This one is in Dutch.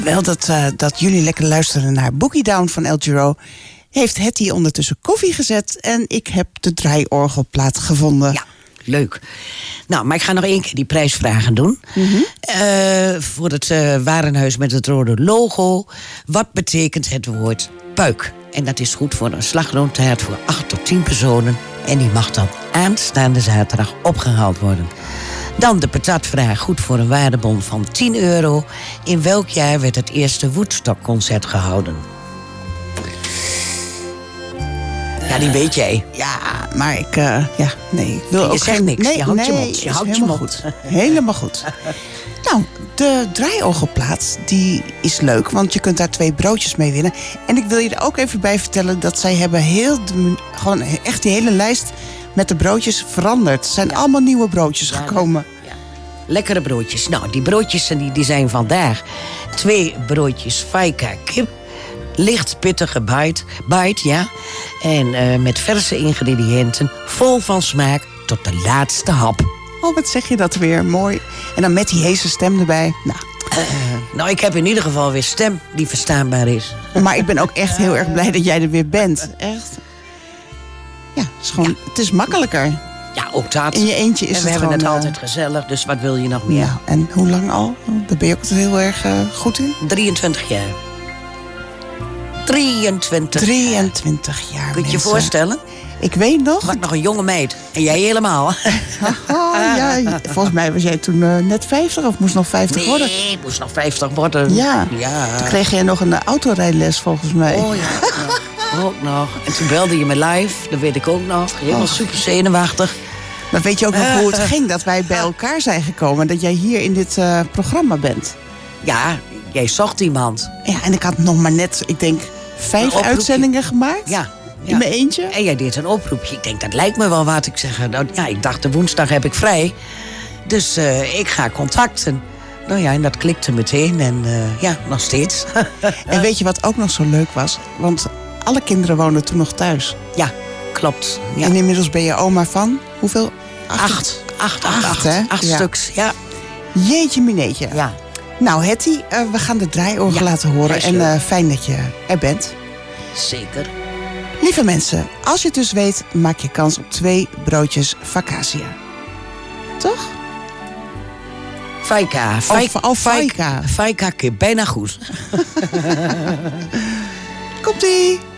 Terwijl dat jullie lekker luisteren naar Boogie Down van El Giro, heeft Hetty ondertussen koffie gezet en ik heb de draaiorgelplaat gevonden. Ja, leuk. Nou, maar ik ga nog 1 keer die prijsvragen doen. Voor het warenhuis met het rode logo. Wat betekent het woord puik? En dat is goed voor een slagroomtaart voor 8 tot 10 personen. En die mag dan aanstaande zaterdag opgehaald worden. Dan de patatvraag, goed voor een waardebon van €10. In welk jaar werd het eerste Woodstock-concert gehouden? Ja, die weet jij. Ja, maar ik wil je ook zegt niks, Nee, je houdt je nee, mond. Je is houdt je helemaal mond. goed. Helemaal goed. Nou, de draaiorgelplaat, die is leuk, want je kunt daar 2 broodjes mee winnen. En ik wil je er ook even bij vertellen dat zij hebben gewoon echt die hele lijst met de broodjes veranderd. Er zijn allemaal nieuwe broodjes gekomen. Ja. Lekkere broodjes. Nou, die broodjes die zijn vandaag 2 broodjes Faika kip. Licht pittige bite, ja. En met verse ingrediënten, vol van smaak tot de laatste hap. Oh, wat zeg je dat weer, mooi. En dan met die heese stem erbij. Nou, ik heb in ieder geval weer stem die verstaanbaar is. Maar ik ben ook echt heel erg blij dat jij er weer bent. Echt. Ja, het is makkelijker. Ja, ook dat. In je eentje is en we het hebben gewoon... het altijd gezellig, dus wat wil je nog meer? Nou, en hoe lang al? Daar ben je ook altijd heel erg goed in. 23 jaar. 23 jaar, Kun je je voorstellen? Ik weet nog... Ik was nog een jonge meid. En jij helemaal. Ja, volgens mij was jij toen net 50 of moest nog 50 worden. Nee, ik moest nog 50 worden. Ja. Toen kreeg jij nog een autorijles volgens mij. Oh ja, ook nog. En toen belde je me live, dat weet ik ook nog. Helemaal super zenuwachtig. Maar weet je ook nog hoe het ging dat wij bij elkaar zijn gekomen? Dat jij hier in dit programma bent? Ja, jij zocht iemand. Ja, en ik had nog maar net, ik denk, 5 uitzendingen gemaakt. Ja. In mijn eentje. En jij deed een oproepje. Ik denk, dat lijkt me wel wat. Ik zeg, nou, ja, ik dacht, de woensdag heb ik vrij. Dus ik ga contacten. Nou ja, en dat klikte meteen. En ja, nog steeds. En weet je wat ook nog zo leuk was? Want alle kinderen woonden toen nog thuis. Ja, klopt. Ja. En inmiddels ben je oma van hoeveel? 8 hè? Stuks, ja. Jeetje mineetje. Ja. Nou, Hetty, we gaan de draaiorgel laten horen. En fijn dat je er bent. Zeker. Lieve mensen, als je het dus weet, maak je kans op 2 broodjes Vacasia. Toch? Faika. Faika. Faika kip, bijna goed. Komt-ie!